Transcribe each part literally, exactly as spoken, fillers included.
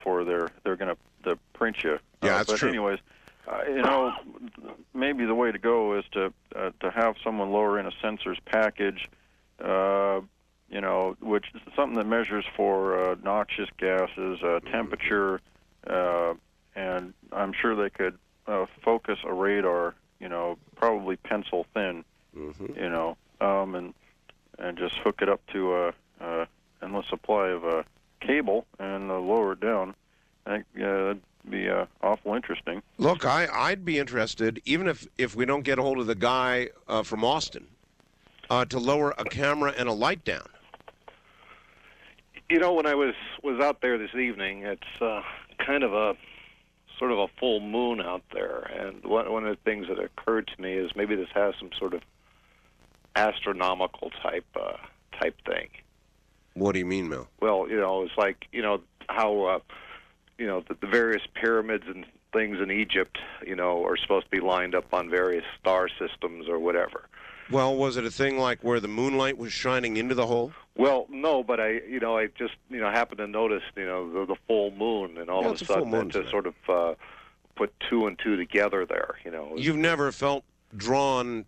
before they're they're going to print you. Yeah, uh, that's but true. anyways, uh, you know, maybe the way to go is to uh, to have someone lower in a sensors package, uh, you know, which is something that measures for uh, noxious gases, uh, temperature, uh, and I'm sure they could uh, focus a radar, you know, probably pencil thin, Mm-hmm. you know, um, and and just hook it up to a, a endless supply of a cable and uh, lower it down. I think uh, that'd be uh, awful interesting. Look, I, I'd be interested, even if, if we don't get a hold of the guy uh, from Austin, uh, to lower a camera and a light down. You know, when I was, was out there this evening, it's uh, kind of a sort of a full moon out there, and one, one of the things that occurred to me is maybe this has some sort of astronomical type uh, type thing. What do you mean, Mel? Well, you know, it's like, you know, how, uh, you know, the, the various pyramids and things in Egypt, you know, are supposed to be lined up on various star systems or whatever. Well, was it a thing like where the moonlight was shining into the hole? Well, no, but I, you know, I just, you know, happened to notice, you know, the, the full moon, and all Yeah, of it's a a full sudden moon it just tonight. sort of uh, put two and two together there, you know. You've never felt drawn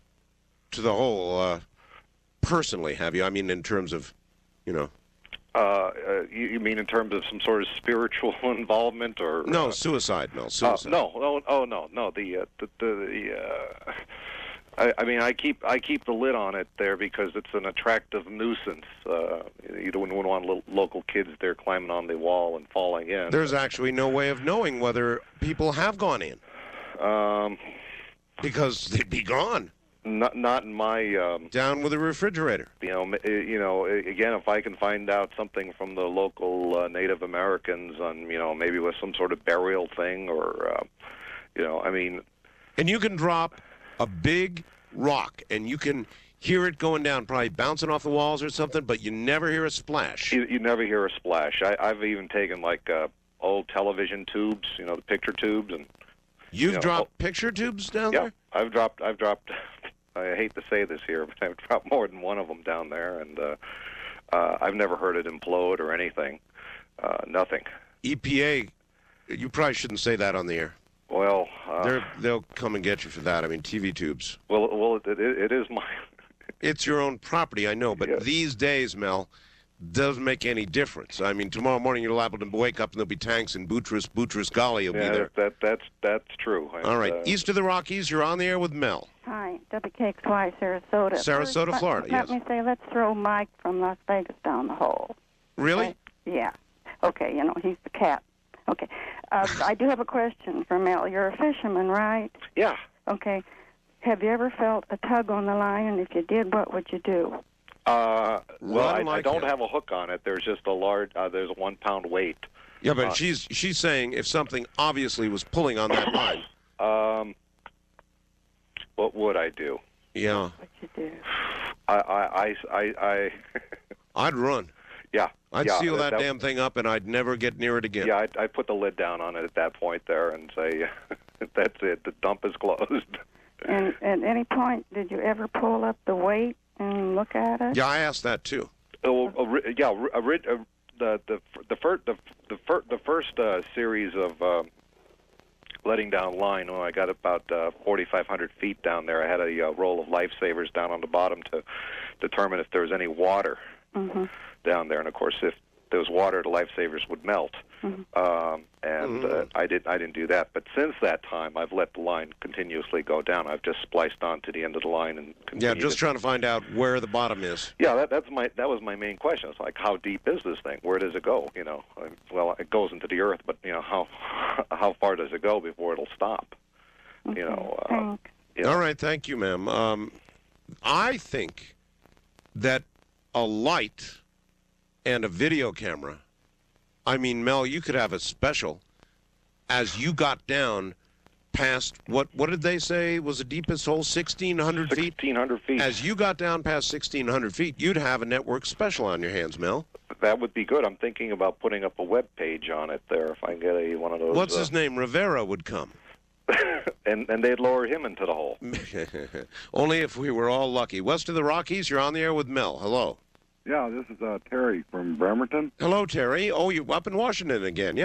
to the hole uh, personally, have you? I mean, in terms of, you know. Uh, uh, you, you mean in terms of some sort of spiritual involvement, or No, uh, suicide, Mel. uh, Suicide. no, no, oh no, no. The uh, the the. the uh, I, I mean, I keep I keep the lid on it there because it's an attractive nuisance. Uh, you don't wouldn't want little local kids there climbing on the wall and falling in. There's actually no way of knowing whether people have gone in Um, because they'd be gone. not not in my. Um, Down with a refrigerator. You know, m- uh, you know. Again, if I can find out something from the local uh, Native Americans on, you know, maybe with some sort of burial thing, or, uh, you know, I mean, And you can drop a big rock, and you can hear it going down, probably bouncing off the walls or something, but you never hear a splash. you, you never hear a splash. I, I've even taken like uh, old television tubes, you know, the picture tubes, and You've you know, dropped oh, picture tubes down yeah, there? I've dropped. I've dropped. I hate to say this here, but I've dropped more than one of them down there, and uh, uh, I've never heard it implode or anything. Uh, nothing. E P A, you probably shouldn't say that on the air. Well, uh, They're, they'll come and get you for that. I mean, T V tubes. well, well, it, it, it is my. It's your own property, I know, but Yeah. these days, Mel, doesn't make any difference. I mean, tomorrow morning you're liable to wake up and there'll be tanks in Boutros, Boutros Ghali will Yeah, be there. that that's that's true. And, All right, uh, east of the Rockies, you're on the air with Mel. Hi, W K X Y, Sarasota. Sarasota, First, Florida, Let, yes. let me say, let's throw Mike from Las Vegas down the hole. Really? Okay? Yeah. Okay, you know, he's the cat. Okay. Uh, I do have a question for Mel. You're a fisherman, right? yeah. Okay. Have you ever felt a tug on the line? And if you did, what would you do? Uh, well, Run I, I like don't hell. have a hook on it. There's just a large. Uh, there's a one pound weight. Yeah, but Uh, she's she's saying if something obviously was pulling on that line. Um, what would I do? Yeah, What you do? I I I I. I I'd run. yeah. I'd yeah, seal that, that damn thing up, and I'd never get near it again. Yeah, I I put the lid down on it at that point there and say, that's it. The dump is closed. And at any point, did you ever pull up the weight and look at it? Yeah, I asked that too. Oh, uh, ri- yeah, ri- uh, ri- uh, the the the first the the, fir- the first uh, series of uh, letting down line. When I got about uh, forty-five hundred feet down there, I had a uh, roll of lifesavers down on the bottom to determine if there was any water Mm-hmm. down there, and of course, if there was water, the lifesavers would melt. Mm-hmm. Um, and uh, I didn't I didn't do that. But since that time, I've let the line continuously go down. I've just spliced on to the end of the line and Yeah, continued just it. trying to find out where the bottom is. Yeah, that, that's my that was my main question. It's like, how deep is this thing? Where does it go? You know, I- well, it goes into the earth, but you know, how how far does it go before it'll stop? You know. Uh, Thanks. you know. All right, thank you, ma'am. Um, I think that a light and a video camera, I mean, Mel, you could have a special as you got down past, what What did they say was the deepest hole, sixteen hundred feet? sixteen hundred feet. As you got down past sixteen hundred feet, you'd have a network special on your hands, Mel. That would be good. I'm thinking about putting up a web page on it there if I can get a one of those. What's uh, his name? Rivera would come. and and they'd lower him into the hole. Only if we were all lucky. West of the Rockies, you're on the air with Mel. Hello. Yeah, this is uh, Terry from Bremerton. Hello, Terry. Oh, you're up in Washington again. Yeah.